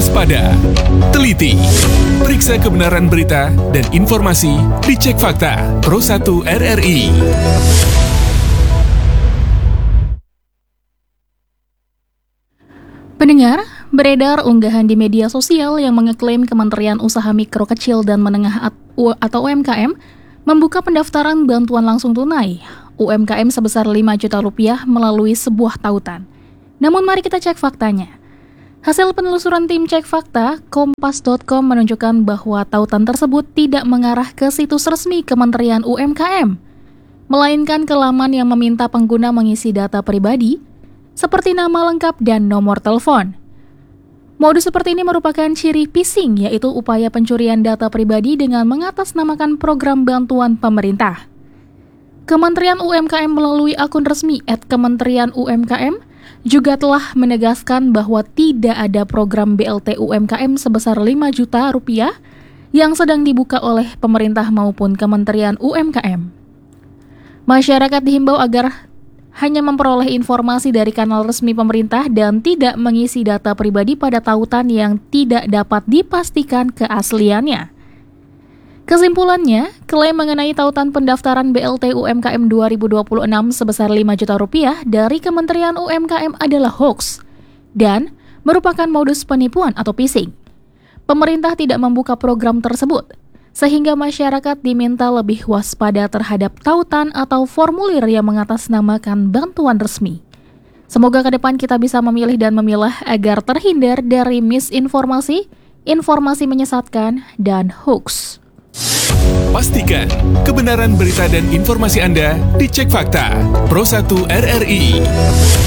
waspada, teliti, periksa kebenaran berita dan informasi di Cek Fakta Pro 1 RRI. Pendengar, beredar unggahan di media sosial yang mengeklaim Kementerian Usaha Mikro Kecil dan Menengah atau UMKM membuka pendaftaran bantuan langsung tunai UMKM sebesar 5 juta rupiah melalui sebuah tautan. Namun mari kita cek faktanya. Hasil penelusuran tim Cek Fakta, Kompas.com menunjukkan bahwa tautan tersebut tidak mengarah ke situs resmi Kementerian UMKM, melainkan ke laman yang meminta pengguna mengisi data pribadi seperti nama lengkap dan nomor telepon. Modus seperti ini merupakan ciri phishing, yaitu upaya pencurian data pribadi dengan mengatasnamakan program bantuan pemerintah. Kementerian UMKM melalui akun resmi @Kementerian UMKM juga telah menegaskan bahwa tidak ada program BLT UMKM sebesar 5 juta rupiah yang sedang dibuka oleh pemerintah maupun Kementerian UMKM. Masyarakat dihimbau agar hanya memperoleh informasi dari kanal resmi pemerintah dan tidak mengisi data pribadi pada tautan yang tidak dapat dipastikan keasliannya. Kesimpulannya, klaim mengenai tautan pendaftaran BLT UMKM 2026 sebesar 5 juta rupiah dari Kementerian UMKM adalah hoax dan merupakan modus penipuan atau phishing. Pemerintah tidak membuka program tersebut, sehingga masyarakat diminta lebih waspada terhadap tautan atau formulir yang mengatasnamakan bantuan resmi. Semoga ke depan kita bisa memilih dan memilah agar terhindar dari misinformasi, informasi menyesatkan, dan hoax. Pastikan kebenaran berita dan informasi Anda di Cek Fakta Pro 1 RRI.